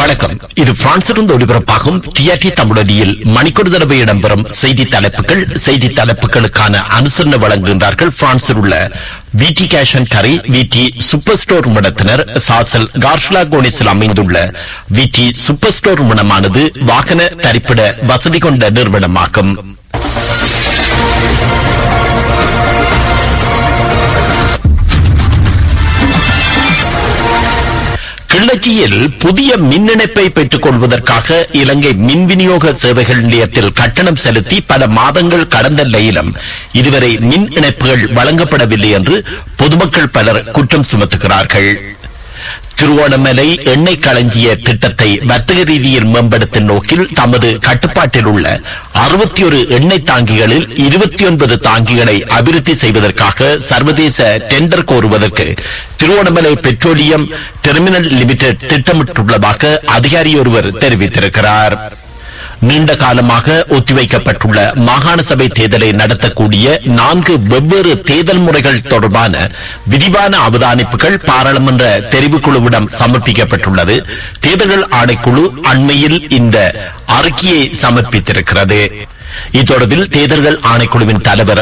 வணக்கம். இது பிரான்சிலிருந்து ஒளிபரப்பாகும் டிஆர்டி தமிழொலியில் மணிக்கொரு தடவை இடம்பெறும் செய்தி தலைப்புகள். செய்தி தலைப்புகளுக்கான அனுசரணை வழங்குகின்றார்கள் பிரான்சில் உள்ள விடி கேஷ் அண்ட் கரி விடி சூப்பர் ஸ்டோர் நிறுவனத்தினர். சாசல் கார்ஷ்லா கோனிஸில் அமைந்துள்ள விடி சூப்பர் ஸ்டோர் நிறுவனமானது வாகன தரிப்பிட வசதி கொண்ட நிறுவனமாகும். கிள்ளச்சியில் புதிய மின் இணைப்பை பெற்றுக் கொள்வதற்காக இலங்கை மின் விநியோக சேவைகள் நிலையத்தில் கட்டணம் செலுத்தி பல மாதங்கள் கடந்த நிலையிலும் இதுவரை மின் இணைப்புகள் வழங்கப்படவில்லை என்று பொதுமக்கள் பலர் குற்றம் சுமத்துகிறார்கள். திருவோணமலை எண்ணெய் களஞ்சிய திட்டத்தை வர்த்தக ரீதியில் மேம்படுத்தும் நோக்கில் தமது கட்டுப்பாட்டில் உள்ள 61 எண்ணெய் தாங்கிகளில் 29 தாங்கிகளை அபிவிருத்தி செய்வதற்காக சர்வதேச டெண்டர் கோருவதற்கு திருவோணமலை பெட்ரோலியம் டெர்மினல் லிமிடெட் திட்டமிட்டுள்ளதாக அதிகாரி ஒருவர் தெரிவித்திருக்கிறார். நீண்ட காலமாக ஒத்திவைக்கப்பட்டுள்ள மாகாண சபை தேர்தலை நடத்தக்கூடிய 4 வெவ்வேறு தேர்தல் முறைகள் தொடர்பான விரிவான அவதானிப்புகள் பாராளுமன்ற தெரிவுக்குழுவிடம் சமர்ப்பிக்கப்பட்டுள்ளது. தேர்தல்கள் ஆணைக்குழு அண்மையில் இந்த அறிக்கையை சமர்ப்பித்திருக்கிறது. இத்தொடர்பில் தேர்தல்கள் ஆணைக்குழுவின் தலைவர்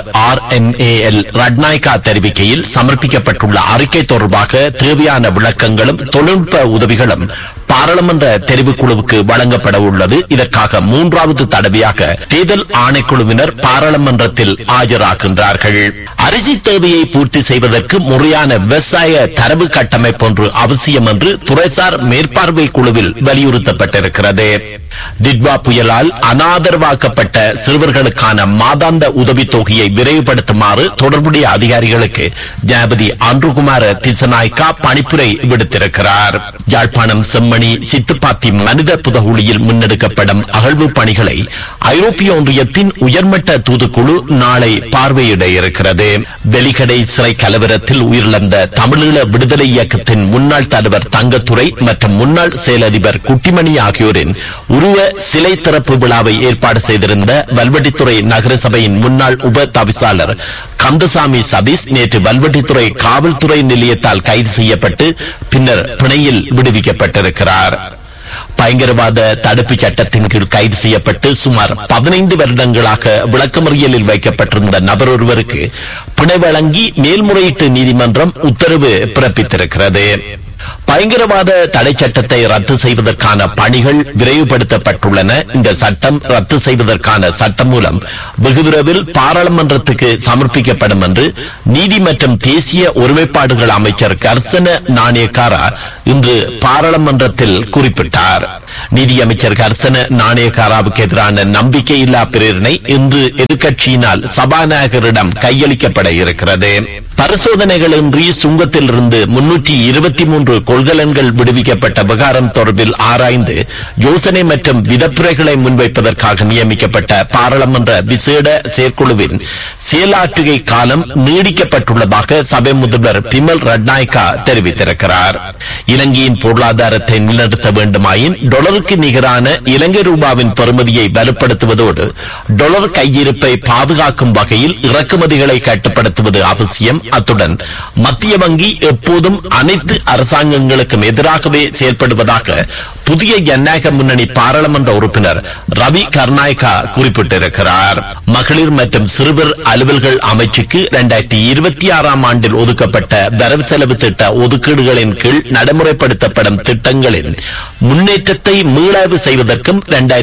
RMAL ரட்நாயக்கா தெரிவிக்கையில் சமர்ப்பிக்கப்பட்டுள்ள அறிக்கை தொடர்பாக தேவையான விளக்கங்களும் தொழில்நுட்ப உதவிகளும் பாராளுமன்ற தெரிவுக்குழுவுக்கு வழங்கப்பட உள்ளது. இதற்காக 3வது தடவையாக தேர்தல் ஆணைக்குழுவினர் பாராளுமன்றத்தில் ஆஜராகின்றார்கள். அரிசி தேவையை பூர்த்தி செய்வதற்கு முறையான விவசாய தரவு கட்டமைப்பு ஒன்று அவசியம் என்று துறைசார் மேற்பார்வை குழுவில் வலியுறுத்தப்பட்டிருக்கிறது. டிட்வா புயலால் அனாதரவாக்கப்பட்ட சிறுவர்களுக்கான மாதாந்த உதவி தொகையை விரைவுபடுத்துமாறு தொடர்புடைய அதிகாரிகளுக்கு ஜனாதிபதி அன்ருகுமார திசநாயக்கா பணிப்புரை விடுத்திருக்கிறார். யாழ்ப்பாணம் செம்மணி சித்துப்பாத்தி மனித புதகுழியில் முன்னெடுக்கப்படும் அகழ்வு பணிகளை ஐரோப்பிய ஒன்றியத்தின் உயர்மட்ட தூதுக்குழு நாளை பார்வையிட இருக்கிறது. வெலிகடை சிறை கலவரத்தில் உயிரிழந்த தமிழீழ விடுதலை இயக்கத்தின் முன்னாள் தலைவர் தங்கத்துரை மற்றும் முன்னாள் செயலதிபர் குட்டிமணி ஆகியோரின் உருவ சிலை திறப்பு விழாவை ஏற்பாடு செய்திருந்த வல்வெட்டித்துறை நகரசபையின் முன்னாள் உப தவிசாளர் கந்தசாமி சதீஷ் நேற்று வல்வெட்டித்துறை காவல்துறை நிலையத்தால் கைது செய்யப்பட்டு பின்னர் பிணையில் விடுவிக்கப்பட்டிருக்கிறார். பயங்கரவாத தடுப்பு சட்டத்தின் கீழ் கைது செய்யப்பட்டு சுமார் 15 வருடங்களாக விளக்கமறியலில் வைக்கப்பட்டிருந்த நபர் ஒருவருக்கு பிணை வழங்கி மேல்முறையீட்டு நீதிமன்றம் உத்தரவு பிறப்பித்திருக்கிறது. பயங்கரவாத தடை சட்டத்தை ரத்து செய்வதற்கான பணிகள் விரைவுபடுத்தப்பட்டுள்ளன. இந்த சட்டம் ரத்து செய்வதற்கான சட்டம் மூலம் வெகு விரைவில் பாராளுமன்றத்துக்கு சமர்ப்பிக்கப்படும் என்று நீதி மற்றும் தேசிய ஒருமைப்பாடுகள் அமைச்சர் கர்சன நாணயக்காரா இன்று பாராளுமன்றத்தில் குறிப்பிட்டார். நீதியமைச்சர் கர்சன நாணயக்காராவுக்கு எதிரான நம்பிக்கையில்லா பிரேரணை இன்று எதிர்க்கட்சியினால் சபாநாயகரிடம் கையளிக்கப்பட இருக்கிறது. பரிசோதனைகளின்றி சுங்கத்தில் இருந்து 323 கொள்கலன்கள் விடுவிக்கப்பட்ட விவகாரம் தொடர்பில் ஆராய்ந்து யோசனை மற்றும் விதப்புரைகளை முன்வைப்பதற்காக நியமிக்கப்பட்ட பாராளுமன்ற விசேட செயற்குழுவின் செயலாற்றுகை காலம் நீடிக்கப்பட்டுள்ளதாக சபை முதல்வர் பிமல் ரட்நாயக்கா தெரிவித்திருக்கிறார். இலங்கையின் பொருளாதாரத்தை நிலைநிறுத்த வேண்டுமாயின் டாலருக்கு நிகரான இலங்கை ரூபாவின் பெறுமதியை வலுப்படுத்துவதோடு டாலர் கையிருப்பை பாதுகாக்கும் வகையில் இறக்குமதிகளை கட்டுப்படுத்துவது அவசியம். அத்துடன் மத்திய வங்கி எப்போதும் அனைத்து அரசாங்கங்களுக்கும் எதிராகவே செயல்படுவதாக புதிய ஜனநாயக முன்னணி பாராளுமன்ற உறுப்பினர் ரவி கர்நாயக்கா குறிப்பிட்டிருக்கிறார். மகளிர் மற்றும் சிறுவர் அலுவல்கள் அமைச்சுக்கு 2026 ஆண்டில் ஒதுக்கப்பட்ட வரவு செலவு திட்ட ஒதுக்கீடுகளின் கீழ் நடைமுறைப்படுத்தப்படும் திட்டங்களின் முன்னேற்றத்தை மீளாய்வு செய்வதற்கும்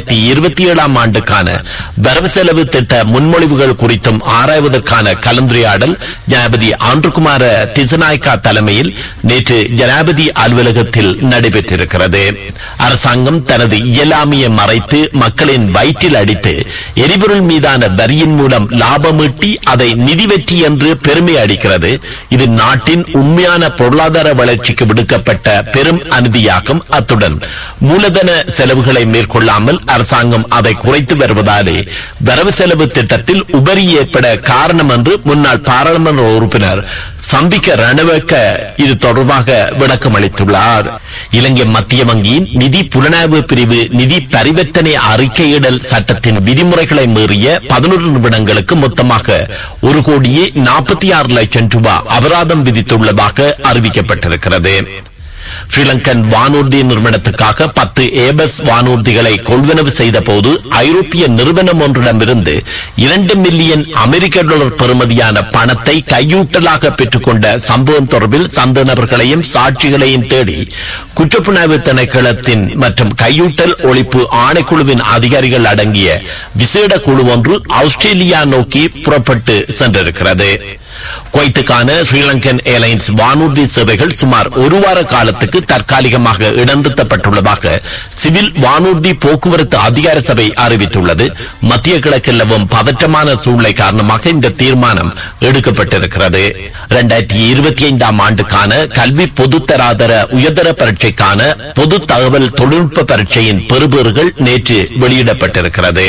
2027 ஆண்டுக்கான வரவு செலவு திட்ட முன்மொழிவுகள் குறித்தும் ஆராய்வதற்கான கலந்துரையாடல் ஜனாதிபதி அன்ருகுமார திசநாயக்கா தலைமையில் நேற்று ஜனாதிபதி அலுவலகத்தில் நடைபெற்றிருக்கிறது. அரசாங்கம் தனது இயலாமையை மறைத்து மக்களின் வயிற்றில் அடித்து எரிபொருள் மீதான வரியின் மூலம் லாபம் ஈட்டி அதை நிதி வெற்றி என்று பெருமை அடிக்கிறது. இது நாட்டின் உண்மையான பொருளாதார வளர்ச்சிக்கு விடுக்கப்பட்ட பெரும் அநீதியாகும். அத்துடன் மூலதன செலவுகளை மேற்கொள்ளாமல் அரசாங்கம் அதை குறைத்து வருவதாலே வரவு செலவு திட்டத்தில் உபரி ஏற்பட காரணம் என்று முன்னாள் பாராளுமன்ற உறுப்பினர் சம்பிக்க ரணவக்க இது தொடர்பாக விளக்கம் அளித்துள்ளார். இலங்கை மத்திய வங்கியின் நிதி புலனாய்வு பிரிவு நிதி பரிவர்த்தனை அறிக்கையிடல் சட்டத்தின் விதிமுறைகளை மீறிய 11 நிமிடங்களுக்கு மொத்தமாக 1,46,00,000 ரூபாய் அபராதம் விதித்துள்ளதாக அறிவிக்கப்பட்டிருக்கிறது. ஸ்ரீலங்கன் வானூர்தி நிறுவனத்துக்காக 10 ஏபஸ் வானூர்திகளை கொள்வனவு செய்த போது ஐரோப்பிய நிறுவனம் ஒன்றிடமிருந்து 2 மில்லியன் அமெரிக்க டாலர் பெறுமதியான பணத்தை கையூட்டலாக பெற்றுக்கொண்ட சம்பவம் தொடர்பில் சந்த நபர்களையும் சாட்சிகளையும் தேடி குற்றப்புலனாய்வு திணைக்களத்தின் மற்றும் கையூட்டல் ஒழிப்பு ஆணைக்குழுவின் அதிகாரிகள் அடங்கிய விசேட குழு ஒன்று ஆஸ்திரேலியா நோக்கி புறப்பட்டு சென்றிருக்கிறது. குவைத்துக்கான ஸ்ரீலங்கன் ஏர்லைன்ஸ் வானூர்தி சேவைகள் சுமார் ஒரு வார காலத்துக்கு தற்காலிகமாக இடைநிறுத்தப்பட்டுள்ளதாக சிவில் வானூர்தி போக்குவரத்து அதிகார சபை அறிவித்துள்ளது. மத்திய கிழக்கில் நிலவும் பதற்றமான சூழ்நிலை காரணமாக இந்த தீர்மானம் எடுக்கப்பட்டிருக்கிறது. 2025 ஆண்டுக்கான கல்வி பொதுத்தராதர உயர்தர பரீட்சைக்கான பொது தகவல் தொழில்நுட்ப பரீட்சையின் பெறுபேறுகள் நேற்று வெளியிடப்பட்டிருக்கிறது.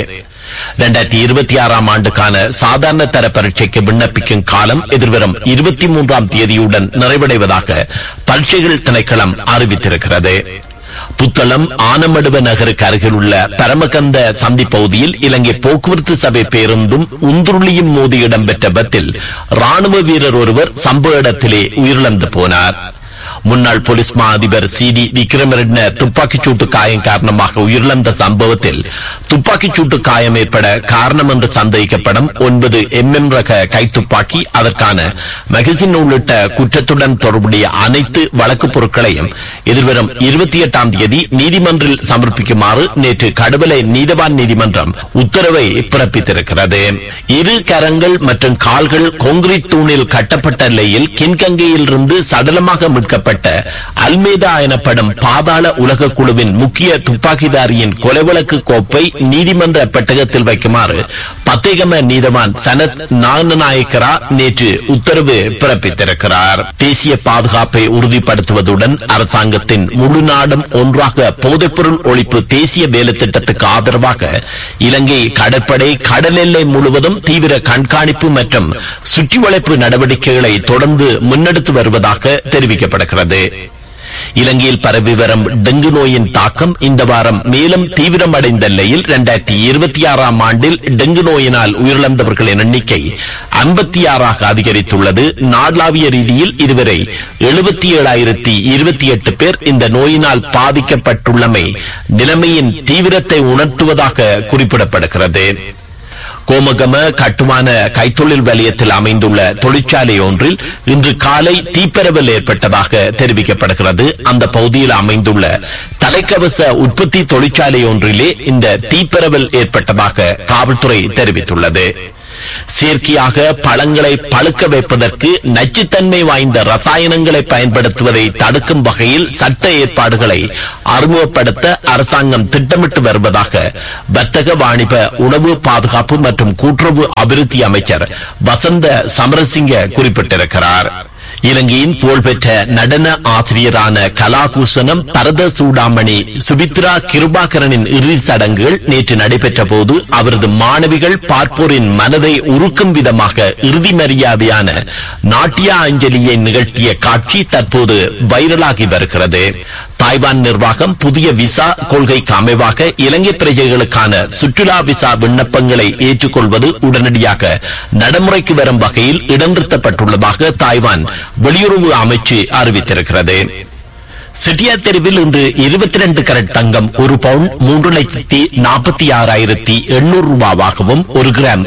2026 ஆண்டுக்கான சாதாரண தர பரீட்சைக்கு விண்ணப்பிக்கும் காலம் எதிர்வரும் 23ஆம் தேதியுடன் நிறைவடைவதாக பரீட்சைகள் திணைக்களம் அறிவித்திருக்கிறது. புத்தளம் ஆனமடுவ நகருக்கு அருகில் உள்ள பரமகந்த சந்தி பகுதியில் இலங்கை போக்குவரத்து சபை பேருந்தும் உந்துருளியும் மோதி இடம்பெற்ற விபத்தில் ராணுவ வீரர் ஒருவர் சம்பவ இடத்திலே உயிரிழந்து போனார். முன்னாள் போலீஸ் மா அதிபர் CD விக்ரமரெட்ன துப்பாக்கிச் சூட்டு காயம் காரணமாக உயிரிழந்த சம்பவத்தில் துப்பாக்கிச் சூட்டு காயம் ஏற்பட காரணம் என்று சந்தேகிக்கப்படும் 9 mm ரக கைத்துப்பாக்கி, அதற்கான மகசின் உள்ளிட்ட குற்றத்துடன் தொடர்புடைய அனைத்து வழக்கு பொருட்களையும் எதிர்வரும் 28ஆம் தேதி நீதிமன்றில் சமர்ப்பிக்குமாறு நேற்று கடுவலை நீதவான் நீதிமன்றம் உத்தரவை பிறப்பித்திருக்கிறது. இரு கரங்கள் மற்றும் கால்கள் கான்கிரீட் தூணில் கட்டப்பட்ட நிலையில் கின்கங்கையில் இருந்து சடலமாக மீட்கப்பட்ட அல்மேதா எனப்படும் பாதாள உலக குழுவின் முக்கிய துப்பாக்கிதாரியின் கொலை வழக்கு கோப்பை நீதிமன்ற பெட்டகத்தில் வைக்குமாறு பத்தேகம நீதவான் சனத் நாகநாயக்கரா நேற்று உத்தரவு பிறப்பித்திருக்கிறார். தேசிய பாதுகாப்பை உறுதிப்படுத்துவதுடன் அரசாங்கத்தின் முழு நாடும் ஒன்றாக போதைப்பொருள் ஒழிப்பு தேசிய வேலை திட்டத்துக்கு ஆதரவாக இலங்கை கடற்படை கடல் எல்லை முழுவதும் தீவிர கண்காணிப்பு மற்றும் சுற்றிவளைப்பு நடவடிக்கைகளை தொடர்ந்து முன்னெடுத்து வருவதாக தெரிவிக்கப்படுகிறது. இலங்கையில் பரவி வரும் டெங்கு நோயின் தாக்கம் இந்த வாரம் மேலும் தீவிரமடைந்த நிலையில் 2026ஆம் ஆண்டில் டெங்கு நோயினால் உயிரிழந்தவர்களின் எண்ணிக்கை 56ஆக அதிகரித்துள்ளது. நாடளாவிய ரீதியில் இதுவரை 77,028 பேர் இந்த நோயினால் பாதிக்கப்பட்டுள்ளமை நிலைமையின் தீவிரத்தை உணர்த்துவதாக குறிப்பிடப்படுகிறது. கோமகம கட்டுமான கைத்தொழில் வலயத்தில் அமைந்துள்ள தொழிற்சாலை ஒன்றில் இன்று காலை தீப்பரவல் ஏற்பட்டதாக தெரிவிக்கப்படுகிறது. அந்த பகுதியில் அமைந்துள்ள தலைக்கவச உற்பத்தி தொழிற்சாலை ஒன்றிலே இந்த தீப்பரவல் ஏற்பட்டதாக காவல்துறை தெரிவித்துள்ளது. செயற்கையாக பழங்களை பழுக்க வைப்பதற்கு நச்சுத்தன்மை வாய்ந்த ரசாயனங்களை பயன்படுத்துவதை தடுக்கும் வகையில் சட்ட ஏற்பாடுகளை அறிமுகப்படுத்த அரசாங்கம் திட்டமிட்டு வருவதாக வர்த்தக வாணிப உணவு பாதுகாப்பு மற்றும் கூட்டுறவு அபிவிருத்தி அமைச்சர் வசந்த சமரசிங்க குறிப்பிட்டிருக்கிறார். இலங்கையின் புகழ்பெற்ற நடன ஆசிரியரான கலாபூஷணம் பரத சூடாமணி சுபித்ரா கிருபாகரனின் இறுதி சடங்குகள் நேற்று நடைபெற்ற போது அவரது மாணவிகள் பார்ப்போரின் மனதை உருக்கும் விதமாக இறுதி மரியாதையான நாட்டியா அஞ்சலியை நிகழ்த்திய காட்சி தற்போது வைரலாகி வருகிறது. தாய்வான் நிர்வாகம் புதிய விசா கொள்கைக்கு அமைவாக இலங்கை பிரஜைகளுக்கான சுற்றுலா விசா விண்ணப்பங்களை ஏற்றுக்கொள்வது உடனடியாக நடைமுறைக்கு வரும் வகையில் இடநிறுத்தப்பட்டுள்ளதாக தாய்வான் வெளியுறவு அமைச்சு அறிவித்திருக்கிறது. செட்டியார் தெருவில் இன்று 22 கரட் தங்கம் 1 பவுண்ட் 3,46,800 ரூபாவாகவும் 1 கிராம்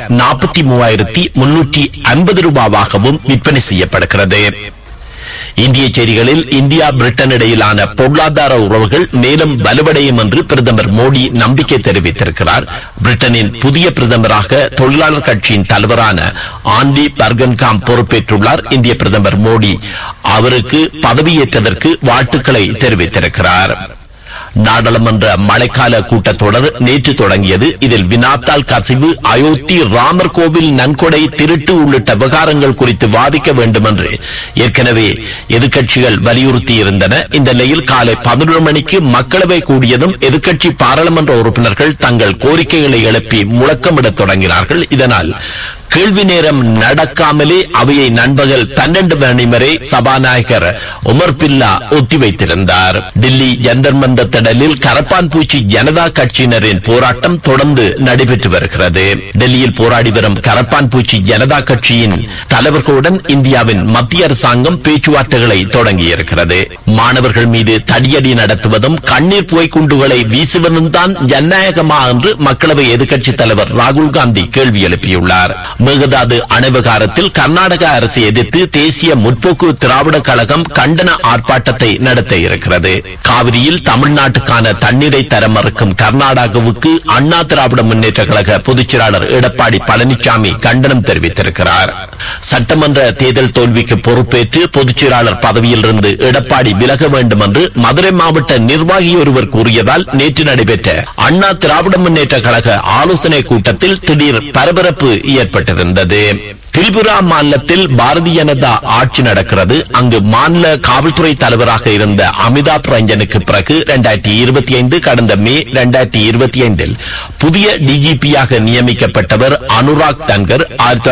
43,350 ரூபாவாகவும் விற்பனை செய்யப்படுகிறது. இந்திய செய்திகளில் இந்தியா பிரிட்டன் இடையிலான பொருளாதார உறவுகள் மேலும் வலுவடையும் என்று பிரதமர் மோடி நம்பிக்கை தெரிவித்திருக்கிறார். பிரிட்டனின் புதிய பிரதமராக தொழிலாளர் கட்சியின் தலைவரான ஆண்டி பர்கன்காம் பொறுப்பேற்றுள்ளார். இந்திய பிரதமர் மோடி அவருக்கு பதவியேற்றதற்கு வாழ்த்துக்களை தெரிவித்திருக்கிறார். நாடாளுமன்ற மழைக்கால கூட்டத்தொடர் நேற்று தொடங்கியது. இதில் வினாத்தாள் கசிவு, அயோத்தி ராமர் கோவில் நன்கொடை திருட்டு உள்ளிட்ட விவகாரங்கள் குறித்து வாதிக்க வேண்டும் என்று ஏற்கனவே எதிர்க்கட்சிகள் வலியுறுத்தி இருந்தன. இந்த நிலையில் காலை 11 மணிக்கு மக்களவை கூடியதும் எதிர்க்கட்சி பாராளுமன்ற உறுப்பினர்கள் தங்கள் கோரிக்கைகளை எழுப்பி முழக்கமிடத் தொடங்கினார்கள். இதனால் கேள்வி நேரம் நடக்காமலே அவையை நண்பகல் 12 மணி வரை சபாநாயகர் உமர் பில்லா ஒத்திவைத்திருந்தார். டில்லி ஜந்தர் மந்தர் திடலில் கரப்பான் பூச்சி ஜனதா கட்சியினரின் போராட்டம் தொடர்ந்து நடைபெற்று வருகிறது. டெல்லியில் போராடி வரும் கரப்பான் பூச்சி ஜனதா கட்சியின் தலைவர்களுடன் இந்தியாவின் மத்திய அரசாங்கம் பேச்சுவார்த்தைகளை தொடங்கியிருக்கிறது. மாணவர்கள் மீது தடியடி நடத்துவதும் கண்ணீர் புகைக்குண்டுகளை வீசுவதும் தான் ஜனநாயகமா என்று மக்களவை எதிர்க்கட்சித் தலைவர் ராகுல் காந்தி கேள்வி எழுப்பியுள்ளார். மேகதாது அணை விவகாரத்தில் கர்நாடக அரசை எதிர்த்து தேசிய முற்போக்கு திராவிட கழகம் கண்டன ஆர்ப்பாட்டத்தை நடத்த இருக்கிறது. காவிரியில் தமிழ்நாட்டுக்கான தண்ணீரை தர மறுக்கும் கர்நாடகாவுக்கு அண்ணா திராவிட முன்னேற்ற கழக பொதுச் செயலாளர் எடப்பாடி பழனிசாமி கண்டனம் தெரிவித்திருக்கிறார். சட்டமன்ற தேர்தல் தோல்விக்கு பொறுப்பேற்று பொதுச் செயலாளர் பதவியிலிருந்து எடப்பாடி விலக வேண்டும் என்று மதுரை மாவட்ட நிர்வாகி ஒருவர் கூறியதால் நேற்று நடைபெற்ற அண்ணா திராவிட முன்னேற்ற கழக ஆலோசனை கூட்டத்தில் திடீர் பரபரப்பு ஏற்பட்டிருந்தது. திரிபுரா மாநிலத்தில் பாரதிய ஜனதா ஆட்சி நடக்கிறது. அங்கு மாநில காவல்துறை தலைவராக இருந்த அமிதாப் ரஞ்சனுக்கு பிறகு 2025 கடந்த மே 2025 புதிய டிஜிபியாக நியமிக்கப்பட்டவர் அனுராக் தன்கர்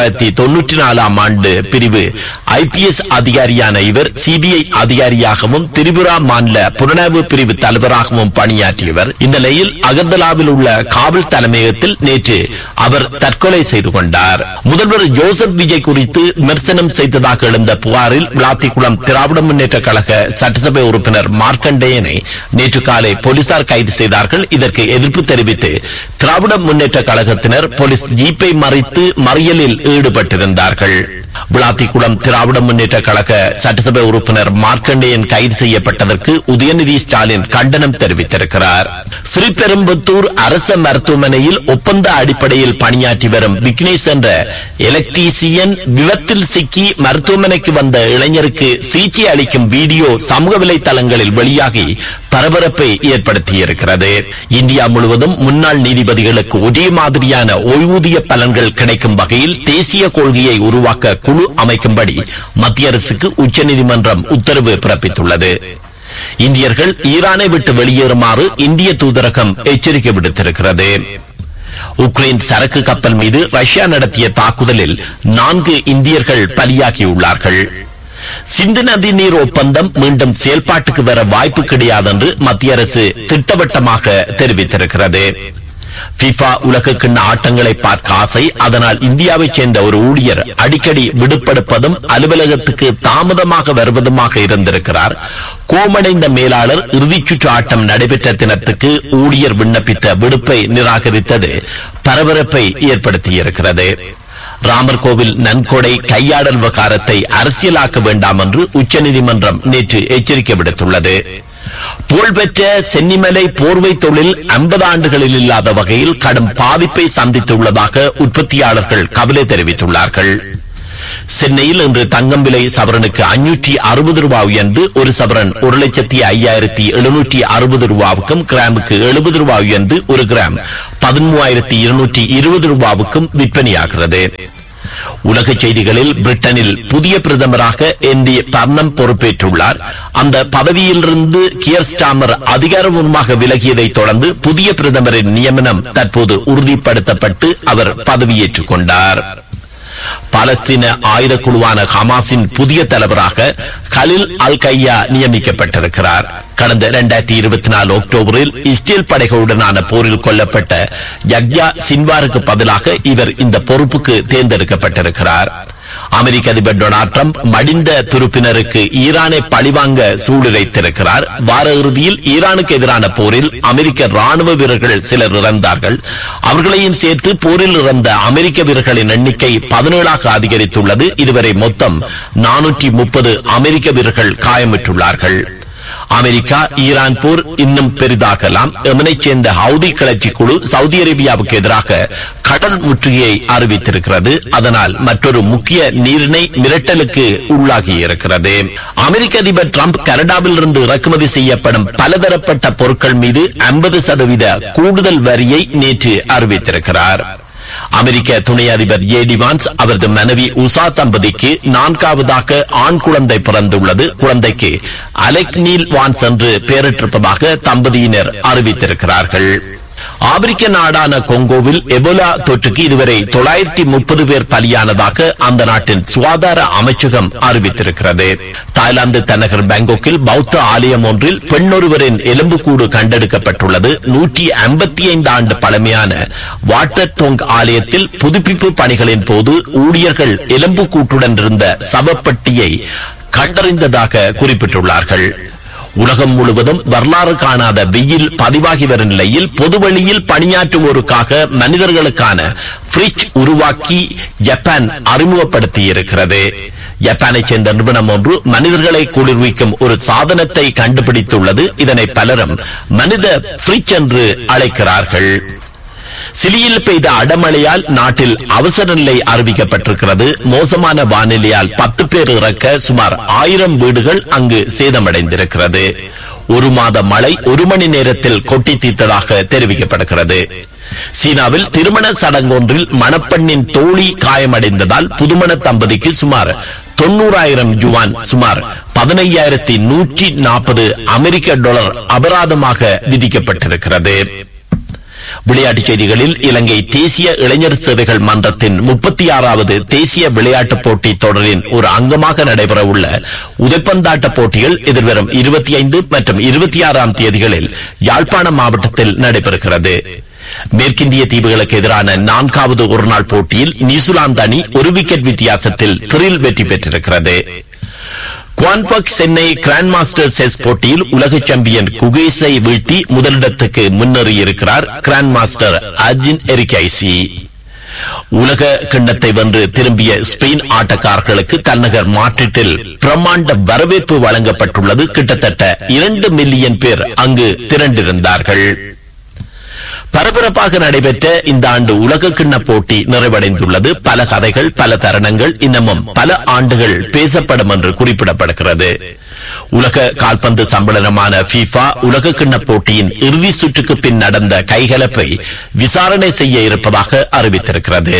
1994 ஆண்டு பிரிவு IPS அதிகாரியான இவர் சிபிஐ அதிகாரியாகவும் திரிபுரா மாநில புலனாய்வு பிரிவு தலைவராகவும் பணியாற்றியவர். இந்த நிலையில் அகர்தலாவில் உள்ள காவல் தலைமையகத்தில் நேற்று அவர் தற்கொலை செய்து கொண்டார். முதல்வர் ஜோசப் விஜய் குறித்து விமர்சனம் செய்ததாக எழுந்த புகாரில் விளாத்திக்குளம் திராவிட முன்னேற்ற கழக சட்டசபை உறுப்பினர் மார்க்கண்டேயனை நேற்று காலை போலீசார் கைது செய்தார்கள். இதற்கு எதிர்ப்பு தெரிவித்து திராவிட முன்னேற்ற கழகத்தினர் போலீஸ் ஜீப்பை மறித்து மறியலில் ஈடுபட்டிருந்தார்கள். விளாத்திக்குளம் திராவிட முன்னேற்ற கழக சட்டசபை உறுப்பினர் மார்க்கண்டேயன் கைது செய்யப்பட்டதற்கு உதயநிதி ஸ்டாலின் கண்டனம் தெரிவித்திருக்கிறார். ஸ்ரீபெரும்புத்தூர் அரசு மருத்துவமனையில் ஒப்பந்த அடிப்படையில் பணியாற்றி வரும் விக்னேஷ் என்ற எலக்ட்ரீசியன் விபத்தில் சிக்கி மருத்துவமனைக்கு வந்த இளைஞருக்கு சிகிச்சை அளிக்கும் வீடியோ சமூக வலைதளங்களில் வெளியாகி பரபரப்பை ஏற்படுத்தியிருக்கிறது. இந்தியா முழுவதும் முன்னாள் நீதிபதிகளுக்கு ஒரே மாதிரியான ஓய்வூதிய பலன்கள் கிடைக்கும் வகையில் தேசிய கொள்கையை உருவாக்க குழு அமைக்கும்படி மத்திய அரசுக்கு உச்சநீதிமன்றம் உத்தரவு பிறப்பித்துள்ளது. இந்தியர்கள் ஈரானை விட்டு வெளியேறுமாறு இந்திய தூதரகம் எச்சரிக்கை விடுத்திருக்கிறது. உக்ரைன் சரக்கு கப்பல் மீது ரஷ்யா நடத்திய தாக்குதலில் 4 இந்தியர்கள் பலியாகியுள்ளார்கள். சிந்து நதி நீர் ஒப்பந்தம் மீண்டும் செயல்பாட்டுக்கு வர வாய்ப்பு கிடையாது என்று மத்திய அரசு திட்டவட்டமாக தெரிவித்திருக்கிறது. FIFA உலகக்கிண்ண ஆட்டங்களை பார்க்க ஆசை. அதனால் இந்தியாவைச் சேர்ந்த ஒரு ஊழியர் அடிக்கடி விடுபடுப்பதும் அலுவலகத்துக்கு தாமதமாக வருவதுமாக இருந்திருக்கிறார். கோமடைந்த மேலாளர் இறுதிச் சுற்று ஆட்டம் நடைபெற்ற தினத்துக்கு ஊழியர் விண்ணப்பித்த விடுப்பை நிராகரித்தது பரபரப்பை ஏற்படுத்தியிருக்கிறது. ராமர் கோவில் நன்கொடை கையாடல் விவகாரத்தை அரசியலாக்க வேண்டாம் என்று உச்சநீதிமன்றம் நேற்று எச்சரிக்கை விடுத்துள்ளது. புகழ்பெற்ற சென்னிமலை போர்வை தொழில் 50 ஆண்டுகளில் இல்லாத வகையில் கடும் பாதிப்பை சந்தித்துள்ளதாக உற்பத்தியாளர்கள் கவலை தெரிவித்துள்ளார்கள். சென்னையில் இன்று தங்கம் விலை சவரனுக்கு 560 ரூபாய் உயர்ந்து ஒரு சவரன் 1,05,760 ரூபாவுக்கும் கிராமுக்கு 70 ரூபாய் உயர்ந்து ஒரு கிராம் 13,220 ரூபாவுக்கும் விற்பனையாகிறது. உலக செய்திகளில் பிரிட்டனில் புதிய பிரதமராக என்டி பர்னம் பொறுப்பேற்றுள்ளார். அந்த பதவியிலிருந்து கியர் ஸ்டாமர் அதிகாரபூர்வமாக விலகியதை தொடர்ந்து புதிய பிரதமரின் நியமனம் தற்போது உறுதிப்படுத்தப்பட்டு அவர் பதவியேற்றுக் கொண்டார். பாலஸ்தீன ஆயுத குழுவான ஹமாஸின் புதிய தலைவராக கலில் அல் கையா நியமிக்கப்பட்டிருக்கிறார். கடந்த 2024 அக்டோபரில் இஸ்ரேல் படைகளுடனான போரில் கொல்லப்பட்ட யக்யா சின்வாருக்கு பதிலாக இவர் இந்த பொறுப்புக்கு தேர்ந்தெடுக்கப்பட்டிருக்கிறார். அமெரிக்க அதிபர் டொனால்ட் ட்ரம்ப் மடிந்த துருப்பினருக்கு ஈரானை பழிவாங்க சூளுரைத்திருக்கிறார். வார இறுதியில் ஈரானுக்கு எதிரான போரில் அமெரிக்க ராணுவ வீரர்கள் சிலர் இறந்தார்கள். அவர்களையும் சேர்த்து போரில் இறந்த அமெரிக்க வீரர்களின் எண்ணிக்கை 17ஆக அதிகரித்துள்ளது. இதுவரை மொத்தம் 430 அமெரிக்க வீரர்கள் காயமுற்றுள்ளார்கள். அமெரிக்கா ஈரான் போர் இன்னும் பெரிதாகலாம். எமனைச் சேர்ந்த ஹவுதி கிளர்ச்சி குழு சவுதி அரேபியாவுக்கு எதிராக கடல் முற்றுகையை அறிவித்திருக்கிறது. அதனால் மற்றொரு முக்கிய நீரிணை மிரட்டலுக்கு உள்ளாகி இருக்கிறது. அமெரிக்க அதிபர் டிரம்ப் கனடாவில் இருந்து இறக்குமதி செய்யப்படும் பலதரப்பட்ட பொருட்கள் மீது 50% கூடுதல் வரியை நேற்று அறிவித்திருக்கிறார். அமெரிக்க துணை அதிபர் ஜே.டி. வான்ஸ் அவரது மனைவி உஷா தம்பதிக்கு 4வது ஆண் குழந்தை பிறந்துள்ளது. குழந்தைக்கு அலெக் நீல் வான்ஸ் என்று பெயரிட்டிருப்பதாக தம்பதியினர் அறிவித்திருக்கிறார்கள். ஆப்பிரிக்க நாடான கொங்கோவில் எபோலா தொற்றுக்கு இதுவரை 930 பேர் பலியானதாக அந்த நாட்டின் சுகாதார அமைச்சகம் அறிவித்திருக்கிறது. தாய்லாந்து தலைநகர் பாங்காக்கில் பௌத்த ஆலயம் ஒன்றில் பெண்ணொருவரின் எலும்புக்கூடு கண்டெடுக்கப்பட்டுள்ளது. 155 ஆண்டு பழமையான வாட்டர் டோங் ஆலயத்தில் புதுப்பிப்பு பணிகளின் போது ஊழியர்கள் எலும்புக்கூட்டுடன் இருந்த சவப்பட்டியை கண்டறிந்ததாக குறிப்பிட்டுள்ளார்கள். உலகம் முழுவதும் வரலாறு காணாத வெயில் பதிவாகி வரும் நிலையில் பொதுவெளியில் பணியாற்றுவோருக்காக மனிதர்களுக்கான ஃப்ரிட்ஜ் உருவாக்கி ஜப்பான் அறிமுகப்படுத்தி இருக்கிறது. ஜப்பானைச் சேர்ந்த நிறுவனம் ஒன்று மனிதர்களை குளிர்விக்கும் ஒரு சாதனத்தை கண்டுபிடித்துள்ளது. இதனை பலரும் மனித ஃப்ரிட்ஜ் என்று அழைக்கிறார்கள். சிலியில் பெய்த அடமழையால் நாட்டில் அவசர நிலை அறிவிக்கப்பட்டிருக்கிறது. மோசமான வானிலையால் 10 பேர் இறக்க சுமார் 1000 வீடுகள் அங்கு சேதமடைந்திருக்கிறது. 1 மாத மழை 1 மணி நேரத்தில் கொட்டி தீர்த்ததாக தெரிவிக்கப்படுகிறது. சீனாவில் திருமண சடங்கொன்றில் மணப்பெண்ணின் தோழி காயமடைந்ததால் புதுமண தம்பதிக்கு சுமார் 90,000 யுவான் சுமார் 15,140 அமெரிக்க டாலர் அபராதமாக விதிக்கப்பட்டிருக்கிறது. விளையாட்டுச் செய்திகளில் இலங்கை தேசிய இளைஞர் சேவைகள் மன்றத்தின் 36வது தேசிய விளையாட்டுப் போட்டி தொடரின் ஒரு அங்கமாக நடைபெறவுள்ள உதைப்பந்தாட்ட போட்டிகள் எதிர்வரும் 25 மற்றும் 26ஆம் தேதிகளில் யாழ்ப்பாணம் மாவட்டத்தில் நடைபெறுகிறது. மேற்கிந்திய தீவுகளுக்கு எதிரான 4வது ஒருநாள் போட்டியில் நியூசிலாந்து அணி 1 விக்கெட் வித்தியாசத்தில் த்ரில் வெற்றி பெற்றிருக்கிறது. குவான்பக் சென்னை கிராண்ட் மாஸ்டர் செஸ் போட்டியில் உலக சாம்பியன் குகேஸை வீழ்த்தி முதலிடத்துக்கு முன்னேறியிருக்கிறார் கிராண்ட் மாஸ்டர் அர்ஜின் எரிகைசி. உலக கிண்ணத்தை வென்று திரும்பிய ஸ்பெயின் ஆட்டக்காரர்களுக்கு தலைநகர் மாட்ரிட்டில் பிரம்மாண்ட வரவேற்பு வழங்கப்பட்டுள்ளது. கிட்டத்தட்ட 2 மில்லியன் பேர் அங்கு திரண்டிருந்தார்கள். பரபரப்பாக நடைபெற்ற இந்த ஆண்டு உலக கிண்ண போட்டி நிறைவடைந்துள்ளது. பல கதைகள், பல தருணங்கள் இன்னமும் பல ஆண்டுகள் பேசப்படும் என்று குறிப்பிடப்படுகிறது. உலக கால்பந்து சம்மேளனமான FIFA உலக கிண்ண போட்டியின் இறுதி சுற்றுக்கு பின் நடந்த கைகலப்பை விசாரணை செய்ய இருப்பதாக அறிவித்திருக்கிறது.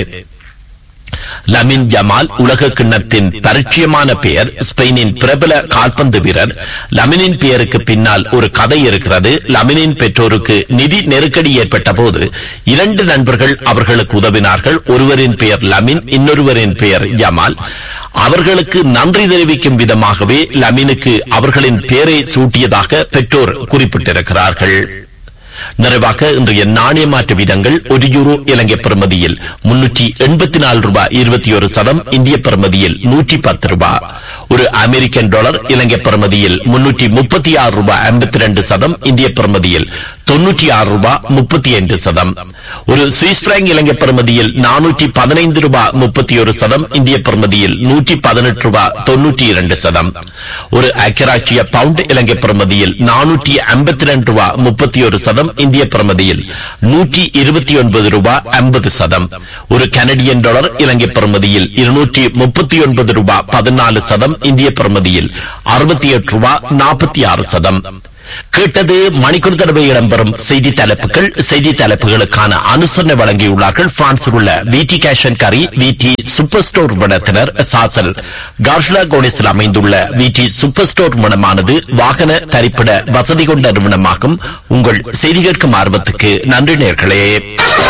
லமின் ஜமால் உலக கிண்ணத்தின் பரிச்சயமான பெயர். ஸ்பெயினின் பிரபல கால்பந்து வீரர். லமினின் பெயருக்கு பின்னால் ஒரு கதை இருக்கிறது. லமினின் பெற்றோருக்கு நிதி நெருக்கடி ஏற்பட்ட போது 2 நண்பர்கள் அவர்களுக்கு உதவினார்கள். ஒருவரின் பெயர் லமின், இன்னொருவரின் பெயர் ஜமால். அவர்களுக்கு நன்றி தெரிவிக்கும் விதமாகவே லமினுக்கு அவர்களின் பெயரை சூட்டியதாக பெற்றோர் குறிப்பிட்டிருக்கிறார்கள். நிறைவாக இன்றைய நாணய மாற்று வீதங்கள்: 1 யூரோ இலங்கை பெறுமதியில் 384 ரூபாய் 21 சதம், இந்திய பெறுமதியில் 110 ரூபாய். ஒரு அமெரிக்கன் டாலர் இலங்கை பெறுமதியில் 336 ரூபாய் 52 சதம், இந்திய பெறுமதியில் 96 ரூபாய் 35 சதம். ஒரு சுவிஸ் பிராங்க் இலங்கை பெறுமதியில் 415 ரூபாய் 31 சதம், இந்திய பெறுமதியில் 118 ரூபாய் 92 சதம். ஒரு ஐக்கியராட்சிய பவுண்ட் இலங்கை பெறுமதியில் 452 ரூபாய் 31 சதம், இந்திய பெறுமதியில் 129 ரூபாய் 50 சதம். ஒரு கனடியன் டாலர் இலங்கை பெறுமதியில் 239 ரூபாய் 14 சதம், இந்திய பெறுமதியில் 68 ரூபாய் 46 சதம். கேட்டது மணிக்கூர் தடவை இடம்பெறும் செய்தி தலைப்புகள். செய்தி தலைப்புகளுக்கான அனுசரணை வழங்கியுள்ளார்கள் பிரான்சில் உள்ள விடி கேஷ் அண்ட் கரி, விடி சூப்பர் ஸ்டோர் நிறுவனத்தினர். சாசல் கார்ஷ்லா கோனிஸில் அமைந்துள்ள விடி சூப்பர் ஸ்டோர் நிறுவனமானது வாகன தரிப்பிட வசதி கொண்ட நிறுவனமாகும். உங்கள் செய்தி கேட்கும் ஆர்வத்துக்கு நன்றி நேயர்களே.